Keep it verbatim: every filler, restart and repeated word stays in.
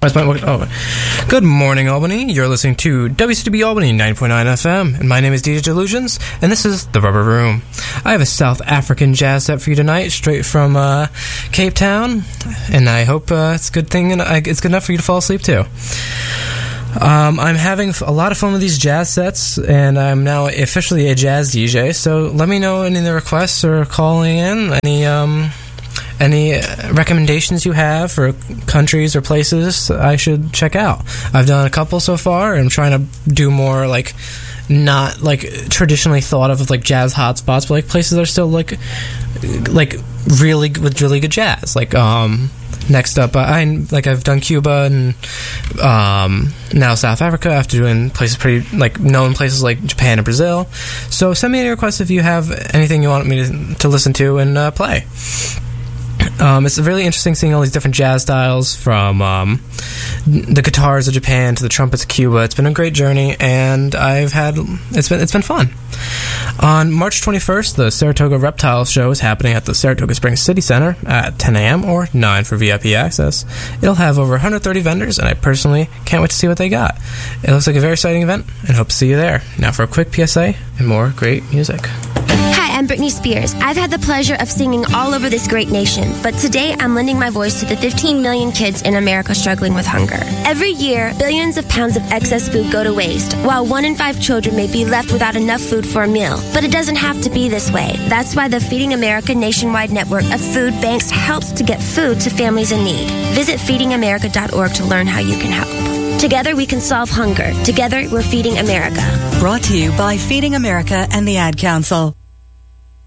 Oh. Good morning, Albany. You're listening to W C D B Albany nine point nine F M, and my name is D J Delusions, and this is The Rubber Room. I have a South African jazz set for you tonight, straight from uh, Cape Town, and I hope uh, it's a good thing, and it's good enough for you to fall asleep to. Um, I'm having a lot of fun with these jazz sets, and I'm now officially a jazz D J, so let me know any of the requests or calling in, any um, any recommendations you have for countries or places I should check out. I've done a couple so far, and I'm trying to do more, like, not, like, traditionally thought of as, like, jazz hotspots, but, like, places that are still, like, like really, with really good jazz, like, um... Next up, I like I've done Cuba and um, now South Africa. After doing places pretty like known places like Japan and Brazil. So send me any requests if you have anything you want me to, to listen to and uh, play. Um, it's really interesting seeing all these different jazz styles, from um, the guitars of Japan to the trumpets of Cuba. It's been a great journey, and I've had it's been it's been fun. On March twenty-first, the Saratoga Reptile Show is happening at the Saratoga Springs City Center at ten a.m. or nine for V I P access. It'll have over one hundred thirty vendors, and I personally can't wait to see what they got. It looks like a very exciting event, and hope to see you there. Now for a quick P S A and more great music. Hi, I'm Britney Spears. I've had the pleasure of singing all over this great nation, but today I'm lending my voice to the fifteen million kids in America struggling with hunger. Every year, billions of pounds of excess food go to waste, while one in five children may be left without enough food for a meal. But it doesn't have to be this way. That's why the Feeding America nationwide network of food banks helps to get food to families in need. Visit feeding america dot org to learn how you can help. Together we can solve hunger. Together we're Feeding America. Brought to you by Feeding America and the Ad Council.